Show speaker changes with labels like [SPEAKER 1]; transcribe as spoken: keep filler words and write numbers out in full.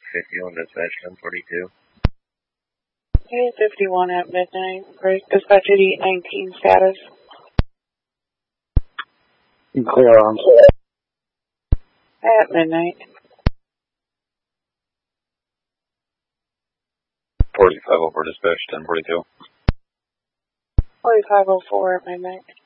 [SPEAKER 1] fifty-one dispatch, ten forty-two.
[SPEAKER 2] eight fifty-one at midnight. Break dispatch eight nineteen status.
[SPEAKER 3] Clear on.
[SPEAKER 2] At midnight.
[SPEAKER 4] forty-five oh four dispatch, ten forty-two.
[SPEAKER 2] forty-five oh four at midnight.